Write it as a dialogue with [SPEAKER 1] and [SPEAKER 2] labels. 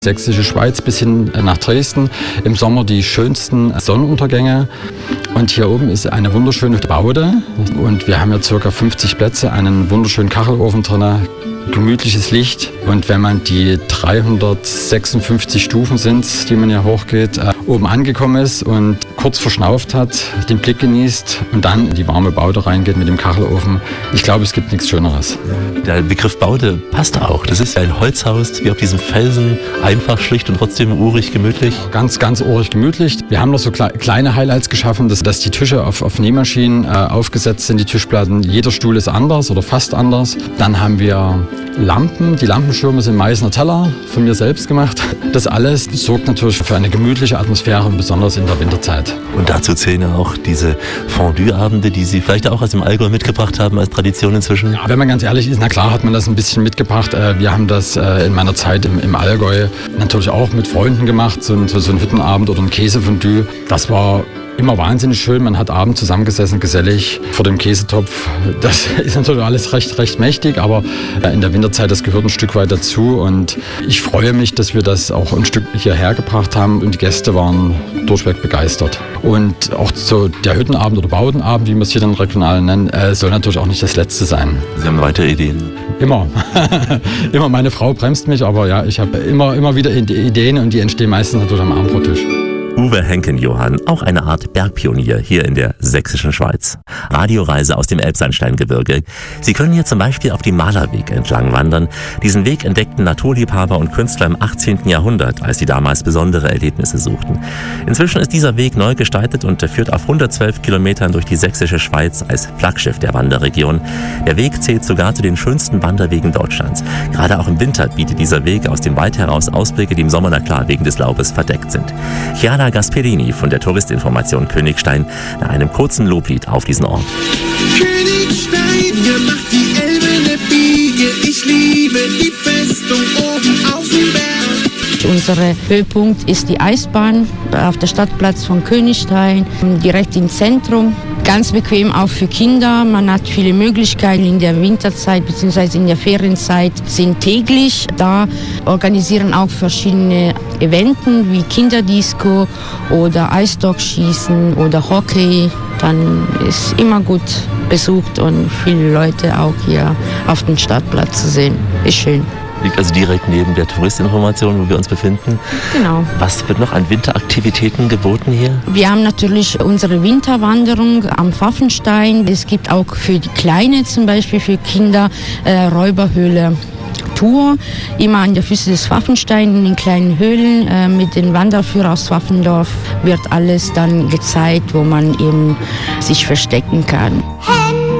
[SPEAKER 1] Sächsische Schweiz bis hin nach Dresden. Im Sommer die schönsten Sonnenuntergänge. Und hier oben ist eine wunderschöne Baude. Und wir haben ja ca. 50 Plätze, einen wunderschönen Kachelofen drin, gemütliches Licht. Und wenn man die 356 Stufen sind, die man ja hochgeht, oben angekommen ist und kurz verschnauft hat, den Blick genießt und dann in die warme Baude reingeht mit dem Kachelofen, ich glaube, es gibt nichts Schöneres.
[SPEAKER 2] Der Begriff Baude passt auch. Das ist ja ein Holzhaus, wie auf diesem Felsen, einfach, schlicht und trotzdem urig, gemütlich.
[SPEAKER 1] Ganz, ganz urig, gemütlich. Wir haben noch so kleine Highlights geschaffen, dass die Tische auf Nähmaschinen aufgesetzt sind, die Tischplatten. Jeder Stuhl ist anders oder fast anders. Dann haben wir Lampen. Die Lampenschirme sind Meißner Teller, von mir selbst gemacht. Das alles sorgt natürlich für eine gemütliche Atmosphäre, besonders in der Winterzeit.
[SPEAKER 2] Und dazu zählen ja auch diese Fondue-Abende, die Sie vielleicht auch aus dem Allgäu mitgebracht haben als Tradition inzwischen.
[SPEAKER 1] Ja, wenn man ganz ehrlich ist, na klar hat man das ein bisschen mitgebracht. Wir haben das in meiner Zeit im Allgäu natürlich auch mit Freunden gemacht, so ein Hüttenabend oder ein Käsefondue. Das war immer wahnsinnig schön. Man hat abends zusammengesessen, gesellig vor dem Käsetopf. Das ist natürlich alles recht mächtig, aber in der Winterzeit, das gehört ein Stück weit dazu. Und ich freue mich, dass wir das auch ein Stück hierher gebracht haben und die Gäste waren durchweg begeistert. Und auch so der Hüttenabend oder Baudenabend, wie wir es hier dann regional nennen, soll natürlich auch nicht das letzte sein.
[SPEAKER 2] Sie haben weitere Ideen?
[SPEAKER 1] Immer. Immer. Meine Frau bremst mich, aber ja, ich habe immer wieder Ideen und die entstehen meistens natürlich am Abendbrottisch.
[SPEAKER 2] Uwe Henken-Johann, auch eine Art Bergpionier hier in der sächsischen Schweiz. Radioreise aus dem Elbsandsteingebirge. Sie können hier zum Beispiel auf dem Malerweg entlang wandern. Diesen Weg entdeckten Naturliebhaber und Künstler im 18. Jahrhundert, als sie damals besondere Erlebnisse suchten. Inzwischen ist dieser Weg neu gestaltet und führt auf 112 Kilometern durch die sächsische Schweiz als Flaggschiff der Wanderregion. Der Weg zählt sogar zu den schönsten Wanderwegen Deutschlands. Gerade auch im Winter bietet dieser Weg aus dem Wald heraus Ausblicke, die im Sommer, na klar, wegen des Laubes verdeckt sind. Chiara Gasperini von der Touristinformation Königstein nach einem kurzen Loblied auf diesen Ort.
[SPEAKER 3] Königstein, hier macht die Elbe eine Biege. Ich liebe die Festung oben auf dem Berg.
[SPEAKER 4] Unser Höhepunkt ist die Eisbahn auf der Stadtplatz von Königstein, direkt im Zentrum. Ganz bequem auch für Kinder. Man hat viele Möglichkeiten in der Winterzeit bzw. in der Ferienzeit sind täglich. Da organisieren auch verschiedene Events wie Kinderdisco oder Eisstockschießen oder Hockey. Dann ist immer gut besucht und viele Leute auch hier auf dem Stadtplatz zu sehen. Ist schön.
[SPEAKER 2] Liegt also direkt neben der Touristinformation, wo wir uns befinden.
[SPEAKER 4] Genau.
[SPEAKER 2] Was wird noch an Winteraktivitäten geboten hier?
[SPEAKER 4] Wir haben natürlich unsere Winterwanderung am Pfaffenstein. Es gibt auch für die Kleine, zum Beispiel für Kinder, Räuberhöhle. Tour, immer an der Füße des Pfaffensteins in den kleinen Höhlen mit den Wanderführern aus Pfaffendorf wird alles dann gezeigt, wo man eben sich verstecken kann.
[SPEAKER 3] Hey!